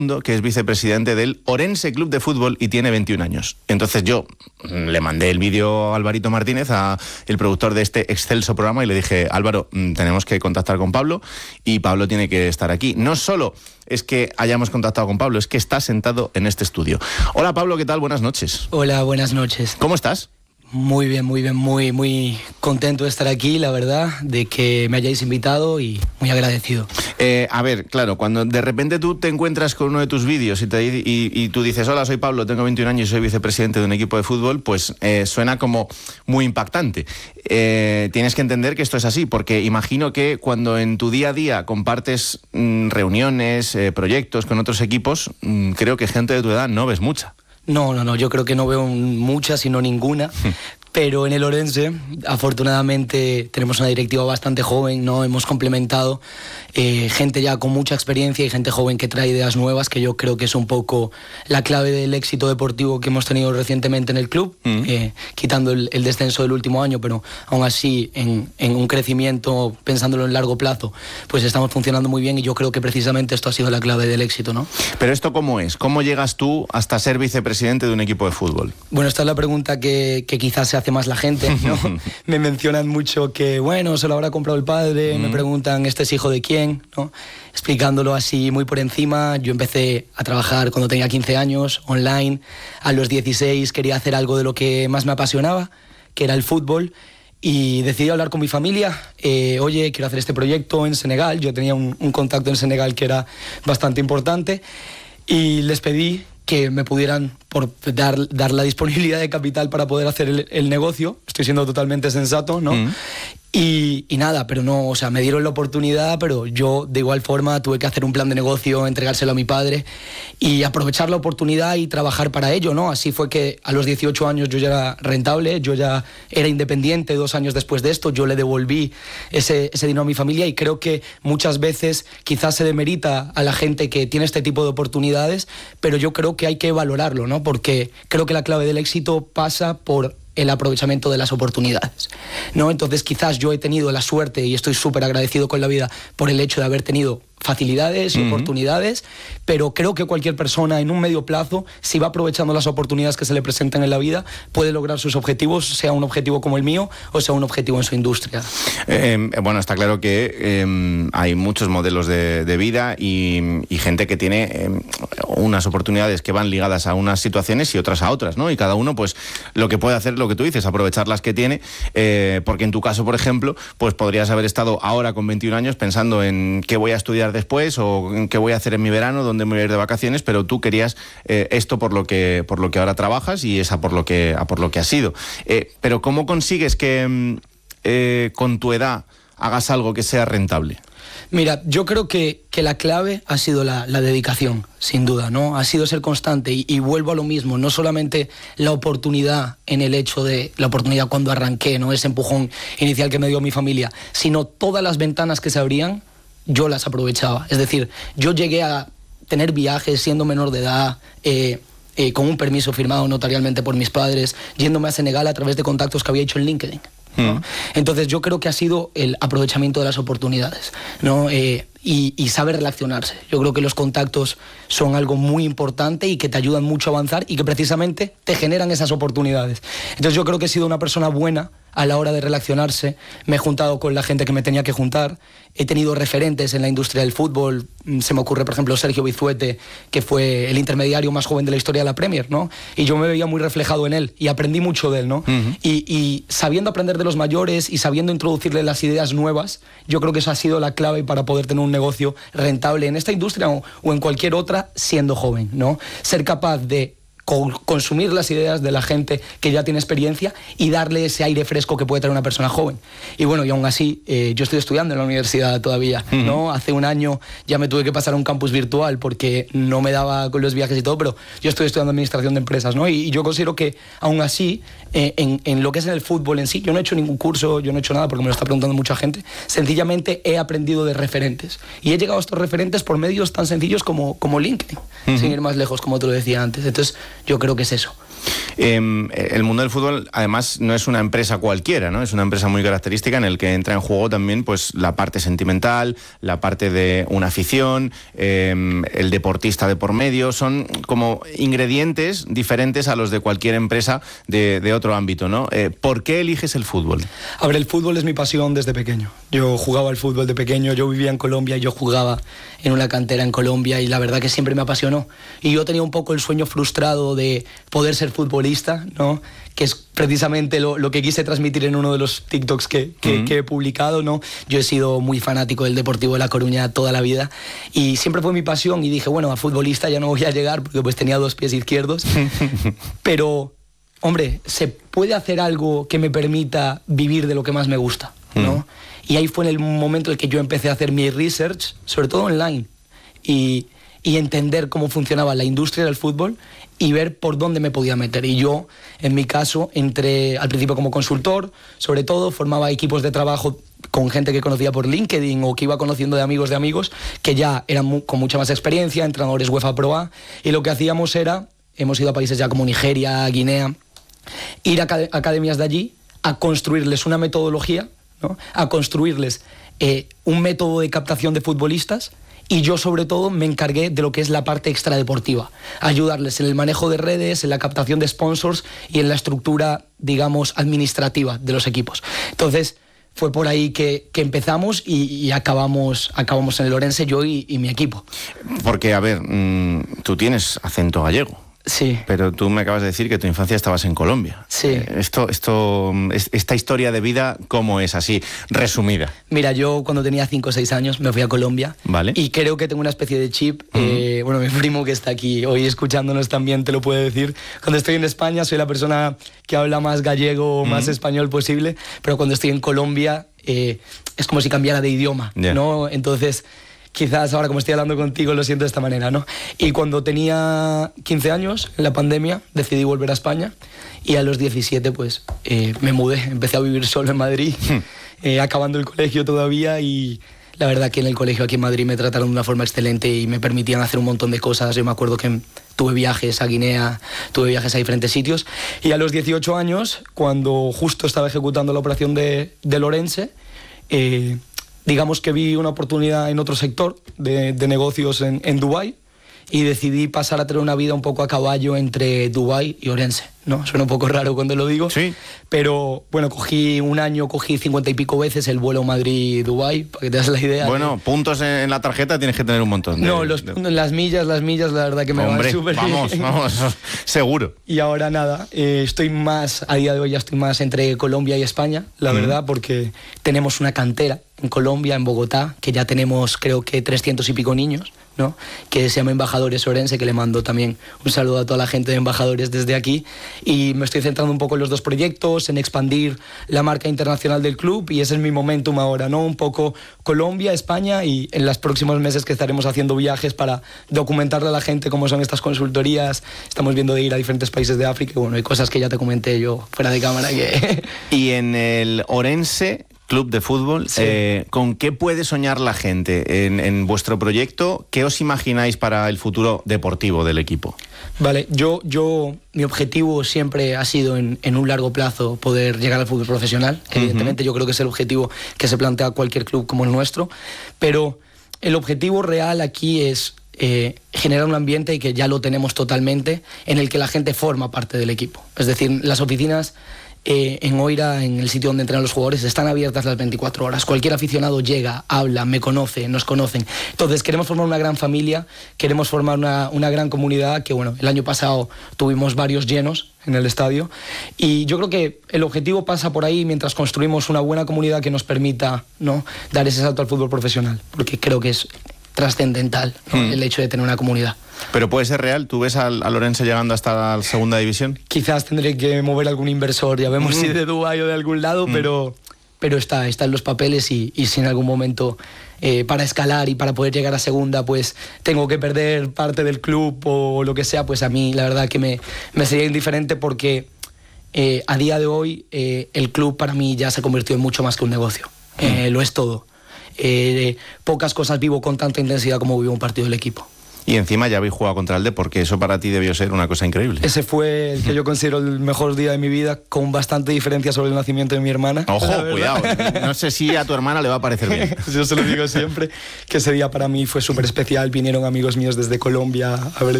que es vicepresidente del Orense Club de Fútbol y tiene 21 años. Entonces yo le mandé el vídeo a Alvarito Martínez, el productor de este excelso programa, y le dije: Álvaro, tenemos que contactar con Pablo y Pablo tiene que estar aquí. No solo es que hayamos contactado con Pablo, es que está sentado en este estudio. Hola Pablo, ¿qué tal? Buenas noches. Hola, buenas noches. ¿Cómo estás? Muy bien, muy contento de estar aquí, la verdad, de que me hayáis invitado y muy agradecido. A ver, claro, cuando de repente tú te encuentras con uno de tus vídeos y tú dices: hola, soy Pablo, tengo 21 años y soy vicepresidente de un equipo de fútbol, pues suena como muy impactante. Tienes que entender que esto es así, porque imagino que cuando en tu día a día compartes reuniones, proyectos con otros equipos, creo que gente de tu edad no ves mucha. No, yo creo que no veo muchas, sino ninguna. Pero en el Orense, afortunadamente, tenemos una directiva bastante joven, ¿no? Hemos complementado gente ya con mucha experiencia y gente joven que trae ideas nuevas, que yo creo que es un poco la clave del éxito deportivo que hemos tenido recientemente en el club, quitando el descenso del último año, pero aún así en un crecimiento, pensándolo en largo plazo, pues estamos funcionando muy bien, y yo creo que precisamente esto ha sido la clave del éxito, ¿no? Pero ¿esto cómo es? ¿Cómo llegas tú hasta ser vicepresidente de un equipo de fútbol? Bueno, esta es la pregunta que quizás se hace más la gente, ¿no? Me mencionan mucho que, bueno, se lo habrá comprado el padre, me preguntan, ¿este es hijo de quién?, ¿no? Explicándolo así muy por encima, yo empecé a trabajar cuando tenía 15 años, online. A los 16 quería hacer algo de lo que más me apasionaba, que era el fútbol, y decidí hablar con mi familia. Oye, quiero hacer este proyecto en Senegal. Yo tenía un contacto en Senegal que era bastante importante, y les pedí que me pudieran dar la disponibilidad de capital para poder hacer el negocio. Estoy siendo totalmente sensato, ¿no? Y nada, pero no, o sea, me dieron la oportunidad, pero yo de igual forma tuve que hacer un plan de negocio, entregárselo a mi padre y aprovechar la oportunidad y trabajar para ello, ¿no? Así fue que a los 18 años yo ya era rentable, yo ya era independiente. 2 años después de esto yo le devolví ese dinero a mi familia, y creo que muchas veces quizás se demerita a la gente que tiene este tipo de oportunidades, pero yo creo que hay que valorarlo, ¿no? Porque creo que la clave del éxito pasa por el aprovechamiento de las oportunidades, ¿no? Entonces quizás yo he tenido la suerte, y estoy súper agradecido con la vida por el hecho de haber tenido facilidades y oportunidades, pero creo que cualquier persona en un medio plazo, si va aprovechando las oportunidades que se le presentan en la vida, puede lograr sus objetivos, sea un objetivo como el mío o sea un objetivo en su industria. Bueno, está claro que hay muchos modelos de vida y gente que tiene unas oportunidades que van ligadas a unas situaciones y otras a otras, ¿no? Y cada uno, pues, lo que puede hacer, lo que tú dices, aprovechar las que tiene, porque en tu caso, por ejemplo, pues podrías haber estado ahora con 21 años pensando en qué voy a estudiar después o qué voy a hacer en mi verano, dónde me voy a ir de vacaciones, pero tú querías esto por lo que ahora trabajas, y esa por lo que has sido. Pero ¿cómo consigues que con tu edad hagas algo que sea rentable? Mira, yo creo que la clave ha sido la dedicación, sin duda, ¿no? Ha sido ser constante, y vuelvo a lo mismo, no solamente la oportunidad en el hecho de la oportunidad cuando arranqué, ¿no? Ese empujón inicial que me dio mi familia, sino todas las ventanas que se abrían, yo las aprovechaba. Es decir, yo llegué a tener viajes siendo menor de edad, con un permiso firmado notarialmente por mis padres, yéndome a Senegal a través de contactos que había hecho en LinkedIn, ¿no? Entonces yo creo que ha sido el aprovechamiento de las oportunidades, ¿no? Y saber relacionarse. Yo creo que los contactos son algo muy importante y que te ayudan mucho a avanzar, y que precisamente te generan esas oportunidades. Entonces yo creo que he sido una persona buena a la hora de relacionarse. Me he juntado con la gente que me tenía que juntar. He tenido referentes en la industria del fútbol. Se me ocurre, por ejemplo, Sergio Bizuete, que fue el intermediario más joven de la historia de la Premier, ¿no? Y yo me veía muy reflejado en él y aprendí mucho de él, ¿no? Y sabiendo aprender de los mayores y sabiendo introducirle las ideas nuevas, yo creo que eso ha sido la clave para poder tener un negocio rentable en esta industria o en cualquier otra, siendo joven, ¿no? Ser capaz de consumir las ideas de la gente que ya tiene experiencia y darle ese aire fresco que puede traer una persona joven. Y bueno, y aún así, yo estoy estudiando en la universidad todavía, ¿no? Hace un año ya me tuve que pasar a un campus virtual porque no me daba con los viajes y todo, pero yo estoy estudiando administración de empresas, ¿no? Y yo considero que aún así, en lo que es en el fútbol en sí, yo no he hecho ningún curso, yo no he hecho nada porque me lo está preguntando mucha gente, sencillamente he aprendido de referentes. Y he llegado a estos referentes por medios tan sencillos como LinkedIn, sin ir más lejos, como te lo decía antes. Entonces, yo creo que es eso. El mundo del fútbol, además, no es una empresa cualquiera, ¿no? Es una empresa muy característica en el que entra en juego también pues la parte sentimental, la parte de una afición, el deportista de por medio. Son como ingredientes diferentes a los de cualquier empresa de otro ámbito, ¿no? ¿Por qué eliges el fútbol? A ver, el fútbol es mi pasión desde pequeño. Yo jugaba al fútbol de pequeño, yo vivía en Colombia y yo jugaba en una cantera en Colombia y la verdad que siempre me apasionó. Y yo tenía un poco el sueño frustrado de poder ser futbolista, ¿no? Que es precisamente lo que quise transmitir en uno de los TikToks que he publicado, ¿no? Yo he sido muy fanático del Deportivo de La Coruña toda la vida y siempre fue mi pasión y dije, bueno, a futbolista ya no voy a llegar porque pues tenía 2 pies izquierdos, pero, hombre, se puede hacer algo que me permita vivir de lo que más me gusta, ¿no? Y ahí fue en el momento en el que yo empecé a hacer mi research, sobre todo online, y entender cómo funcionaba la industria del fútbol y ver por dónde me podía meter. Y yo, en mi caso, entré al principio como consultor, sobre todo formaba equipos de trabajo con gente que conocía por LinkedIn o que iba conociendo de amigos, que ya eran con mucha más experiencia, entrenadores UEFA Pro A, y lo que hacíamos era, hemos ido a países ya como Nigeria, Guinea, ir a academias de allí a construirles una metodología, ¿no? A construirles un método de captación de futbolistas. Y yo, sobre todo, me encargué de lo que es la parte extradeportiva, ayudarles en el manejo de redes, en la captación de sponsors y en la estructura, digamos, administrativa de los equipos. Entonces, fue por ahí que empezamos y acabamos en el Orense, yo y mi equipo. Porque, a ver, tú tienes acento gallego. Sí. Pero tú me acabas de decir que tu infancia estabas en Colombia. Sí. Esta historia de vida, ¿cómo es así, resumida? Mira, yo cuando tenía 5 o 6 años me fui a Colombia. Vale. Y creo que tengo una especie de chip. Bueno, mi primo que está aquí hoy escuchándonos también te lo puede decir. Cuando estoy en España soy la persona que habla más gallego, más español posible. Pero cuando estoy en Colombia es como si cambiara de idioma, ¿no? Entonces, quizás ahora como estoy hablando contigo lo siento de esta manera, ¿no? Y cuando tenía 15 años, en la pandemia, decidí volver a España y a los 17 pues me mudé, empecé a vivir solo en Madrid, acabando el colegio todavía, y la verdad que en el colegio aquí en Madrid me trataron de una forma excelente y me permitían hacer un montón de cosas. Yo me acuerdo que tuve viajes a Guinea, tuve viajes a diferentes sitios, y a los 18 años, cuando justo estaba ejecutando la operación de Orense, digamos que vi una oportunidad en otro sector de negocios en Dubái y decidí pasar a tener una vida un poco a caballo entre Dubái y Orense, ¿no? Suena un poco raro cuando lo digo, sí. Pero bueno, cogí 50 y pico veces el vuelo Madrid-Dubái, para que te das la idea. Bueno, puntos en la tarjeta tienes que tener un montón. No, las millas, la verdad que me van súper bien. Vamos, seguro. Y ahora nada, a día de hoy ya estoy más entre Colombia y España, la verdad, porque tenemos una cantera en Colombia, en Bogotá, que ya tenemos creo que 300 y pico niños, ¿no? Que se llama Embajadores Orense, que le mando también un saludo a toda la gente de Embajadores desde aquí, y me estoy centrando un poco en los 2 proyectos, en expandir la marca internacional del club, y ese es mi momentum ahora, ¿no? Un poco Colombia, España, y en los próximos meses que estaremos haciendo viajes para documentarle a la gente cómo son estas consultorías. Estamos viendo de ir a diferentes países de África, y bueno, hay cosas que ya te comenté yo fuera de cámara que... Y en el Orense Club de Fútbol, sí. ¿Con qué puede soñar la gente en vuestro proyecto? ¿Qué os imagináis para el futuro deportivo del equipo? Vale, mi objetivo siempre ha sido en un largo plazo poder llegar al fútbol profesional. Evidentemente yo creo que es el objetivo que se plantea cualquier club como el nuestro, pero el objetivo real aquí es generar un ambiente, y que ya lo tenemos totalmente, en el que la gente forma parte del equipo. Es decir, las oficinas en Oira, en el sitio donde entrenan los jugadores, están abiertas las 24 horas. Cualquier aficionado llega, habla, me conoce, nos conocen. Entonces queremos formar una gran familia, queremos formar una gran comunidad, que bueno, el año pasado tuvimos varios llenos en el estadio, y yo creo que el objetivo pasa por ahí, mientras construimos una buena comunidad que nos permita, ¿no?, dar ese salto al fútbol profesional, porque creo que es trascendental, ¿no?, el hecho de tener una comunidad. Pero puede ser real, ¿tú ves al Orense llegando hasta la segunda división? Quizás tendré que mover algún inversor, ya vemos si de Dubái o de algún lado, pero está en los papeles, y si en algún momento para escalar y para poder llegar a segunda pues tengo que perder parte del club o lo que sea, pues a mí la verdad que me sería indiferente, porque a día de hoy el club para mí ya se convirtió en mucho más que un negocio, lo es todo. Pocas cosas vivo con tanta intensidad como vivo un partido del equipo. Y encima ya habéis jugado contra el Depor, porque eso para ti debió ser una cosa increíble. Ese fue el que yo considero el mejor día de mi vida, con bastante diferencia sobre el nacimiento de mi hermana. Ojo, cuidado, no sé si a tu hermana le va a parecer bien. Yo se lo digo siempre, que ese día para mí fue súper especial. Vinieron amigos míos desde Colombia a ver